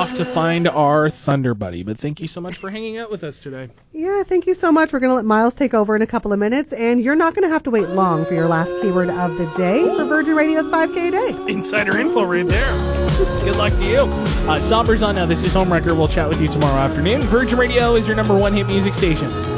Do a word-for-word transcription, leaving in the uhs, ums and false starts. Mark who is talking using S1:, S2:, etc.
S1: off to find our Thunder Buddy. But thank you so much for hanging out with us today.
S2: Yeah, thank you so much. We're going to let Miles take over in a couple of minutes, and you're not going to have to wait long for your last keyword of the day for Virgin Radio's five K a day.
S1: Insider info right there. Good luck to you. Uh, Somber's on now. This is Homewrecker. We'll chat with you tomorrow afternoon. Virgin Radio is your number one hit music station.